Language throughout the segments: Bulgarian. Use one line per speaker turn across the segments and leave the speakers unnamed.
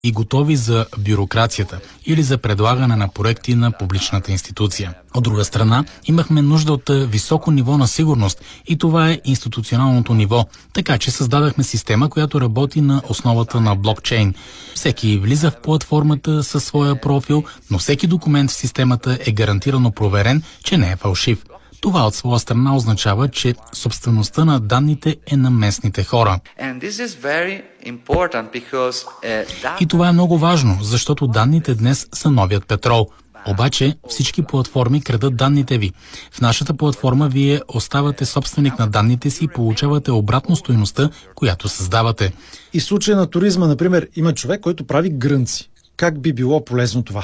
и готови за бюрокрацията или за предлагане на проекти на публичната институция. От друга страна, имахме нужда от високо ниво на сигурност и това е институционалното ниво, така че създадахме система, която работи на основата на блокчейн. Всеки влиза в платформата със своя профил, но всеки документ в системата е гарантирано проверен, че не е фалшив. Това от своя страна означава, че собствеността на данните е на местните хора. И това е много важно, защото данните днес са новият петрол. Обаче всички платформи крадат данните ви. В нашата платформа вие оставате собственик на данните си и получавате обратно стойността, която създавате.
И в случая на туризма, например, има човек, който прави грънци. Как би било полезно това?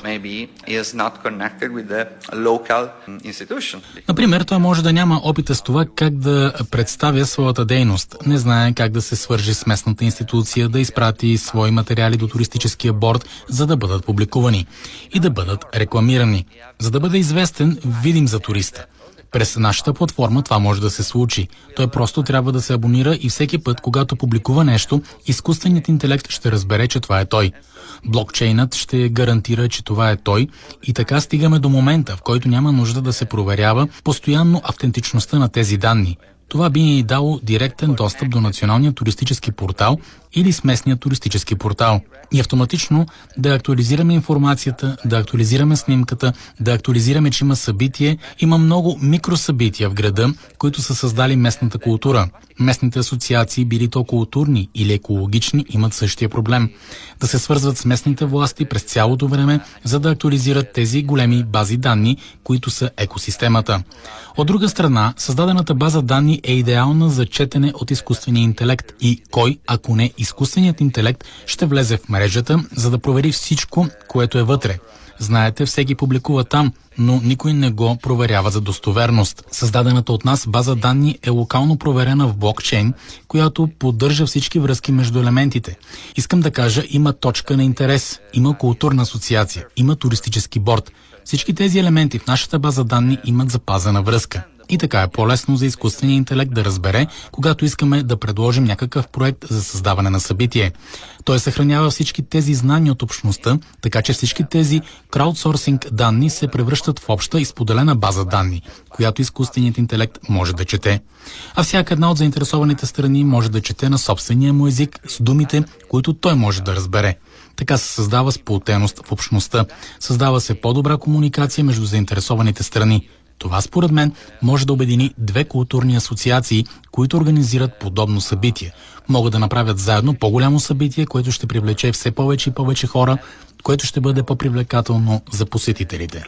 Например, той може да няма опита с това как да представя своята дейност. Не знае как да се свържи с местната институция, да изпрати свои материали до туристическия борд, за да бъдат публикувани и да бъдат рекламирани. За да бъде известен, видим за туриста. През нашата платформа това може да се случи. Той просто трябва да се абонира и всеки път, когато публикува нещо, изкуственият интелект ще разбере, че това е той. Блокчейнът ще гарантира, че това е той и така стигаме до момента, в който няма нужда да се проверява постоянно автентичността на тези данни. Това би ни дало директен достъп до националния туристически портал или с местния туристически портал. И автоматично да актуализираме информацията, да актуализираме снимката, да актуализираме, че има събитие. Има много микросъбития в града, които са създали местната култура. Местните асоциации, били то културни или екологични, имат същия проблем. Да се свързват с местните власти през цялото време, за да актуализират тези големи бази данни, които са екосистемата. От друга страна, създадената база данни е идеална за четене от изкуствения интелект и кой, ако не изкуственият интелект, ще влезе в мрежата, за да провери всичко, което е вътре. Знаете, всеки публикува там, но никой не го проверява за достоверност. Създадената от нас база данни е локално проверена в блокчейн, която поддържа всички връзки между елементите. Искам да кажа, има точка на интерес, има културна асоциация, има туристически борд. Всички тези елементи в нашата база данни имат запазена връзка. И така е по-лесно за изкуствения интелект да разбере, когато искаме да предложим някакъв проект за създаване на събитие. Той съхранява всички тези знания от общността, така че всички тези краудсорсинг данни се превръщат в обща и споделена база данни, която изкуственият интелект може да чете. А всяка една от заинтересованите страни може да чете на собствения му език с думите, които той може да разбере. Така се създава сплотеност в общността, създава се по-добра комуникация между заинтересованите страни. Това, според мен, може да обедини две културни асоциации, които организират подобно събитие. Могат да направят заедно по-голямо събитие, което ще привлече все повече и повече хора, което ще бъде по-привлекателно за посетителите.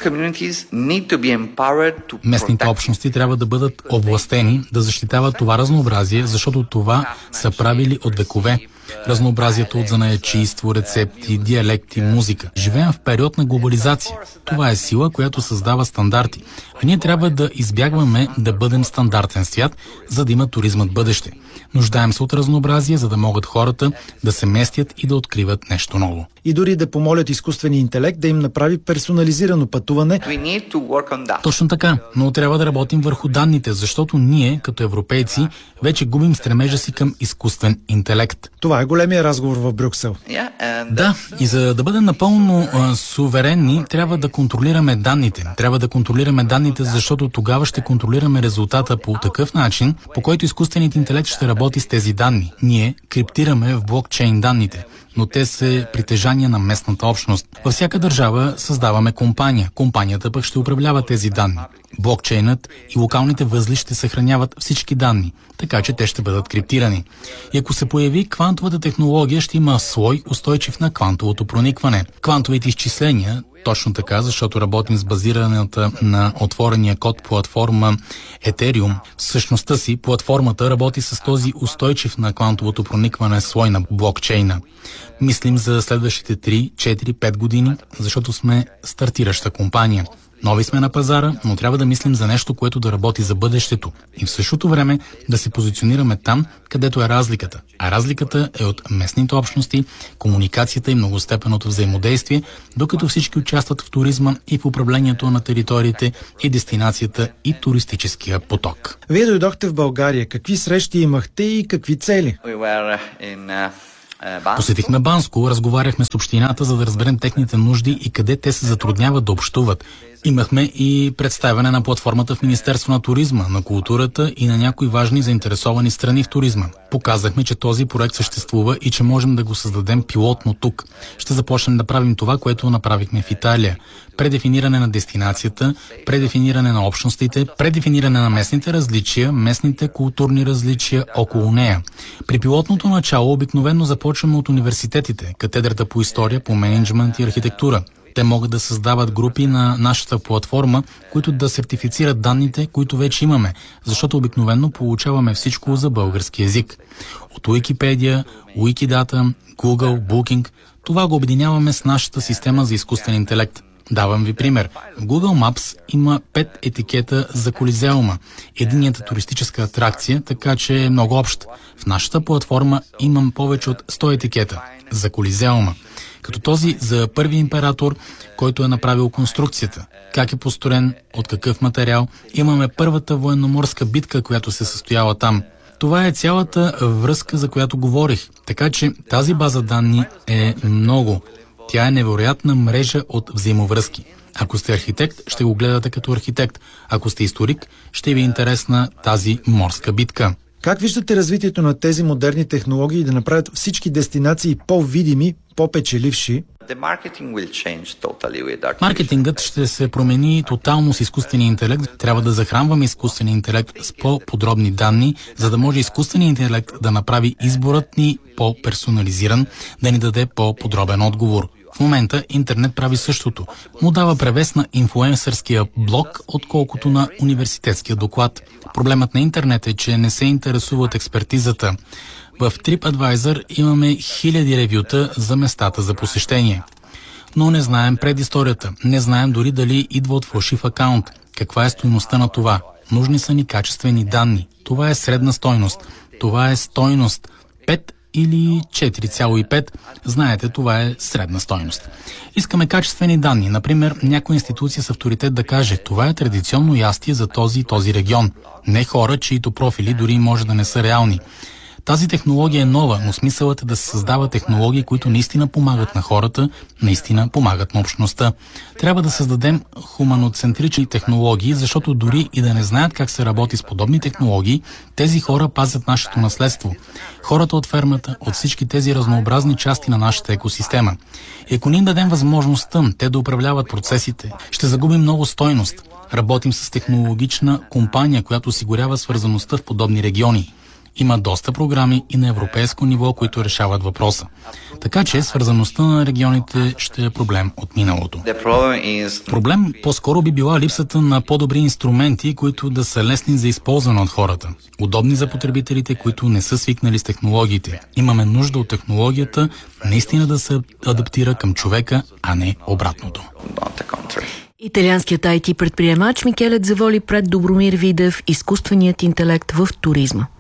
Местните общности трябва да бъдат овластени да защитават това разнообразие, защото това са правили от векове. Разнообразието от занаятчийство, рецепти, диалекти, музика. Живеем в период на глобализация. Това е сила, която създава стандарти. А ние трябва да избягваме да бъдем стандартен свят, за да има туризмът бъдеще. Нуждаем се от разнообразие, за да могат хората да се местят и да откриват нещо ново.
И дори да помолят изкуствения интелект да им направи персонализирано пътуване.
Точно така, но трябва да работим върху данните, защото ние, като европейци, вече губим стремежа си към изкуствен интелект.
Това е големия разговор в Брюксел.
Да, и за да бъдем напълно суверенни, трябва да контролираме данните. Трябва да контролираме данните, защото тогава ще контролираме резултата по такъв начин, по който изкуственият интелект ще работи с тези данни. Ние криптираме в блокчейн данните, но те са притежания на местната общност. Във всяка държава създаваме компания. Компанията пък ще управлява тези данни. Блокчейнът и локалните възли ще съхраняват всички данни, така че те ще бъдат криптирани. И ако се появи квантовата технология, ще има слой устойчив на квантовото проникване. Квантовите изчисления, точно така, защото работим с базираната на отворения код платформа Ethereum. В същността си платформата работи с този устойчив на квантовото проникване слой на блокчейна. Мислим за следващите 3, 4, 5 години, защото сме стартираща компания. Нови сме на пазара, но трябва да мислим за нещо, което да работи за бъдещето и в същото време да се позиционираме там, където е разликата. А разликата е от местните общности, комуникацията и многостепенното взаимодействие, докато всички участват в туризма и в управлението на териториите и дестинацията и туристическия поток.
Вие дойдохте в България. Какви срещи имахте и какви цели?
Посетихме Банско, разговаряхме с общината, за да разберем техните нужди и къде те се затрудняват да общуват. Имахме и представяне на платформата в Министерство на туризма, на културата и на някои важни заинтересовани страни в туризма. Показахме, че този проект съществува и че можем да го създадем пилотно тук. Ще започнем да правим това, което направихме в Италия. Предефиниране на дестинацията, предефиниране на общностите, предефиниране на местните различия, местните културни различия около нея. При пилотното начало обикновено започваме от университетите, катедрата по история, по мениджмънт и архитектура. Те могат да създават групи на нашата платформа, които да сертифицират данните, които вече имаме, защото обикновено получаваме всичко за български език. От Уикипедия, Wikidata, Google, Booking. Това го обединяваме с нашата система за изкуствен интелект. Давам ви пример. В Google Maps има 5 етикета за Колизеума. Единият е туристическа атракция, така че е много общ. В нашата платформа имам повече от 100 етикета за Колизеума. Като този за първи император, който е направил конструкцията. Как е построен, от какъв материал. Имаме първата военноморска битка, която се състояла там. Това е цялата връзка, за която говорих. Така че тази база данни е много. Тя е невероятна мрежа от взаимовръзки. Ако сте архитект, ще го гледате като архитект. Ако сте историк, ще ви е интересна тази морска битка.
Как виждате развитието на тези модерни технологии да направят всички дестинации по-видими, по-печеливши?
Маркетингът ще се промени тотално с изкуствения интелект. Трябва да захранваме изкуствения интелект с по-подробни данни, за да може изкуственият интелект да направи изборът ни по-персонализиран, да ни даде по-подробен отговор. В момента интернет прави същото. Му дава превес на инфлуенсърския блог, отколкото на университетския доклад. Проблемът на интернет е, че не се интересува от експертизата. В TripAdvisor имаме хиляди ревюта за местата за посещение. Но не знаем предисторията. Не знаем дори дали идва от фалшив акаунт. Каква е стойността на това? Нужни са ни качествени данни. Това е средна стойност. Това е стойност 5 или 4,5. Знаете, това е средна стойност. Искаме качествени данни. Например, някоя институция с авторитет да каже, това е традиционно ястие за този и този регион. Не хора, чието профили дори може да не са реални. Тази технология е нова, но смисълът е да се създава технологии, които наистина помагат на хората, наистина помагат на общността. Трябва да създадем хуманоцентрични технологии, защото дори и да не знаят как се работи с подобни технологии, тези хора пазят нашето наследство. Хората от фермата, от всички тези разнообразни части на нашата екосистема. И ако ни им дадем възможността те да управляват процесите, ще загубим много стойност. Работим с технологична компания, която осигурява свързаността в подобни региони. Има доста програми и на европейско ниво, които решават въпроса. Така че свързаността на регионите ще е проблем от миналото. Проблем по-скоро би била липсата на по-добри инструменти, които да са лесни за използване от хората. Удобни за потребителите, които не са свикнали с технологиите. Имаме нужда от технологията наистина да се адаптира към човека, а не обратното.
Италианският IT предприемач Микеле Дзаволи пред Добромир Видев, изкуственият интелект в туризма.